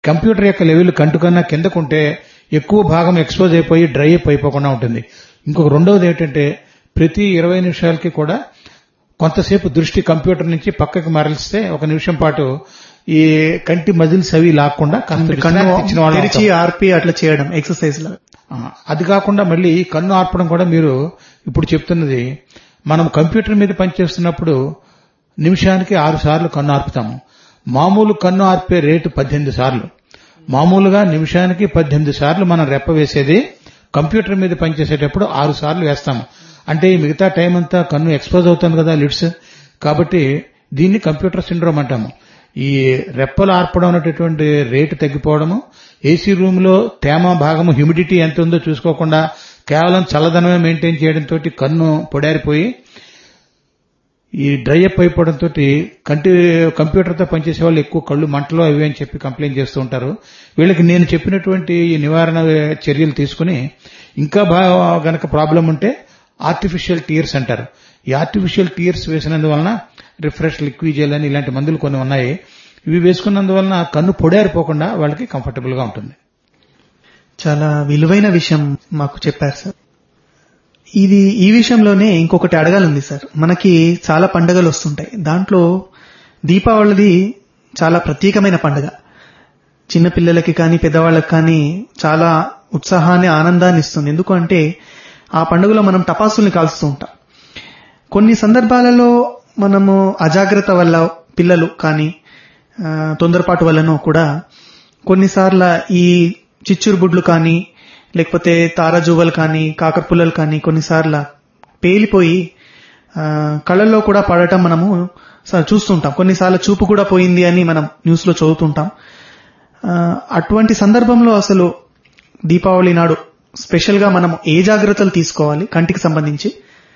Computer యొక్క level కంటి కన్నా కిందకుంటే ఎక్కువ భాగం ఎక్స్పోజ్ అయిపోయి డ్రై అప్ అయిపోకుండా ఉంటుంది. ఇంకొక రెండవది ఏంటంటే ప్రతి 20 నిమిషాలకి కూడా కొంతసేపు దృష్టి కంప్యూటర్ నుంచి పక్కకి మరలిస్తే 1 నిమిషం పాటు ఈ కంటి మజిల్స్ అవి లాక్కుండా తెరిచి ఆర్పి అట్లా చేయడం ఎక్సర్సైజ్ లా. అది కాకుండా మళ్ళీ కన్ను ఆర్పడం కూడా మీరు ఇప్పుడు చెప్తున్నది, మనం కంప్యూటర్ మీద పనిచేస్తున్నప్పుడు నిమిషానికి 6 సార్లు కన్ను ఆర్పుతాము. మామూలు కన్ను ఆర్పే రేటు 18 సార్లు. మామూలుగా నిమిషానికి 18 సార్లు మనం రెప్ప వేసేది కంప్యూటర్ మీద పనిచేసేటప్పుడు 6 సార్లు వేస్తాము. అంటే ఈ మిగతా టైం అంతా కన్ను ఎక్స్పోజ్ అవుతుంది కదా లిడ్స్. కాబట్టి దీన్ని కంప్యూటర్ సిండ్రోమ్ అంటాము. ఈ రెప్పలు ఆర్పడం అనేటటువంటి రేటు తగ్గిపోవడము, ఏసీ రూమ్ లో తేమ భాగము హ్యూమిడిటీ ఎంత ఉందో చూసుకోకుండా కేవలం చల్లదనమే మెయింటైన్ చేయడంతో కన్ను పొడారిపోయి ఈ డ్రై అప్ అయిపోవడంతో కంప్యూటర్ తో పనిచేసే వాళ్ళు ఎక్కువ కళ్ళు మంటలు అవి అని చెప్పి కంప్లైంట్ చేస్తూ ఉంటారు. వీళ్ళకి నేను చెప్పినటువంటి ఈ నివారణ చర్యలు తీసుకుని ఇంకా బాగా గనక ప్రాబ్లం ఉంటే ఆర్టిఫిషియల్ టీయర్స్ అంటారు. ఈ ఆర్టిఫిషియల్ టీయర్స్ వేసినందువలన రిఫ్రెష్ లిక్విజెల్ అని ఇలాంటి మందులు కొన్ని ఉన్నాయి. ఇవి వేసుకున్నందువలన కన్ను పొడారిపోకుండా వాళ్ళకి కంఫర్టబుల్ గా ఉంటుంది. చాలా విలువైన విషయం మాకు చెప్పారు సార్. ఈ విషయంలోనే ఇంకొకటి అడగాలంది సార్. మనకి చాలా పండుగలు వస్తుంటాయి. దాంట్లో దీపావళిది చాలా ప్రత్యేకమైన పండుగ. చిన్నపిల్లలకి కానీ పెద్దవాళ్ళకి కానీ చాలా ఉత్సాహాన్ని ఆనందాన్ని ఇస్తుంది. ఎందుకంటే ఆ పండుగలో మనం టపాసుల్ని కాల్స్తూ ఉంటాం. కొన్ని సందర్భాలలో మనము అజాగ్రత్త వల్ల పిల్లలు కానీ తొందరపాటు వల్లనో కూడా కొన్నిసార్లు ఈ చిచ్చురు బుడ్లు కానీ లేకపోతే తారాజువ్వలు కానీ కాకరపుల్లలు కానీ కొన్నిసార్లు పేలిపోయి కళ్ళల్లో కూడా పడటం మనము చూస్తుంటాం. కొన్నిసార్లు చూపు కూడా పోయింది అని మనం న్యూస్ లో చదువుతుంటాం. అటువంటి సందర్భంలో అసలు దీపావళి నాడు స్పెషల్ గా మనం ఏ జాగ్రత్తలు తీసుకోవాలి కంటికి సంబంధించి?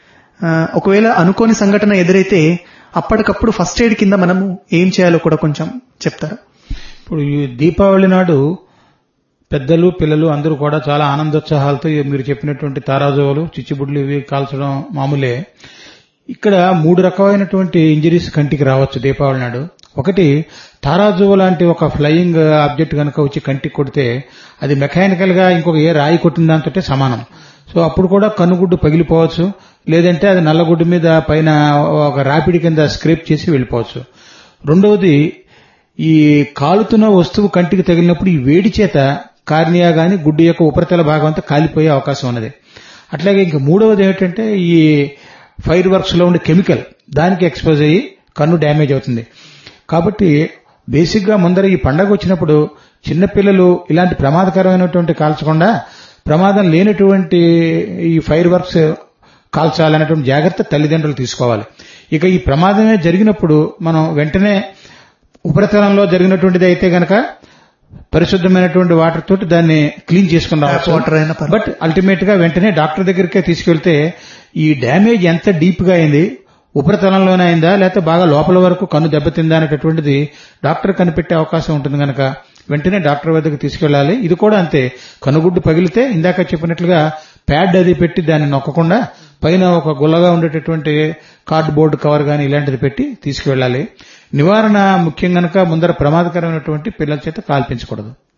ఒకవేళ అనుకోని సంఘటన ఎదురైతే అప్పటికప్పుడు ఫస్ట్ ఎయిడ్ కింద మనము ఏం చేయాలో కూడా కొంచెం చెప్తారా? ఇప్పుడు ఈ దీపావళి నాడు పెద్దలు పిల్లలు అందరూ కూడా చాలా ఆనందోత్సాహాలతో మీరు చెప్పినటువంటి తారాజువలు చిచ్చుబుడ్లు ఇవి కాల్చడం మామూలే. ఇక్కడ 3 రకమైనటువంటి ఇంజరీస్ కంటికి రావచ్చు దీపావళి నాడు. ఒకటి, తారాజువ లాంటి ఒక ఫ్లయింగ్ ఆబ్జెక్ట్ కనుక వచ్చి కంటికి కొడితే అది మెకానికల్ గా ఇంకొక ఏ రాయి కొట్టిన దాంతో సమానం. సో అప్పుడు కూడా కన్నుగుడ్డు పగిలిపోవచ్చు, లేదంటే అది నల్లగుడ్డు మీద పైన ఒక రాపిడి కింద స్క్రేప్ చేసి వెళ్ళిపోవచ్చు. రెండవది, ఈ కాలుతున్న వస్తువు కంటికి తగిలినప్పుడు ఈ వేడి చేత కార్నియా గాని గుడ్డు యొక్క ఉపరితల భాగం అంతా కాలిపోయే అవకాశం ఉన్నది. అట్లాగే ఇంక మూడవది ఏమిటంటే ఈ ఫైర్ వర్క్స్ లో ఉండే కెమికల్ దానికి ఎక్స్పోజ్ అయ్యి కన్ను డ్యామేజ్ అవుతుంది. కాబట్టి బేసిక్ గా ముందర ఈ పండగ వచ్చినప్పుడు చిన్నపిల్లలు ఇలాంటి ప్రమాదకరమైనటువంటి కాల్చకుండా ప్రమాదం లేనటువంటి ఈ ఫైర్ వర్క్స్ కాల్చాలనేటువంటి జాగ్రత్త తల్లిదండ్రులు తీసుకోవాలి. ఇక ఈ ప్రమాదమే జరిగినప్పుడు మనం వెంటనే ఉపరితలంలో జరిగినటువంటిది అయితే గనక పరిశుద్ధమైనటువంటి వాటర్ తోటి దాన్ని క్లీన్ చేసుకుని రావచ్చు. బట్ అల్టిమేట్ గా వెంటనే డాక్టర్ దగ్గరికే తీసుకెళ్తే ఈ డ్యామేజ్ ఎంత డీప్ గా అయింది, ఉపరితలంలోనే అయిందా లేకపోతే బాగా లోపల వరకు కన్ను దెబ్బతిందా అనేటటువంటిది డాక్టర్ కనిపెట్టే అవకాశం ఉంటుంది కనుక వెంటనే డాక్టర్ వద్దకు తీసుకెళ్లాలి. ఇది కూడా అంతే, కనుగుడ్డు పగిలితే ఇందాక చెప్పినట్లుగా ప్యాడ్ అది పెట్టి దాన్ని నొక్కకుండా పైన ఒక గుల్లగా ఉండేటటువంటి కార్డ్బోర్డ్ కవర్ గాని ఇలాంటిది పెట్టి తీసుకువెళ్లాలి. నివారణ ముఖ్యం గనక ముందర ప్రమాదకరమైనటువంటి పిల్లల చేత కాల్పించకూడదు.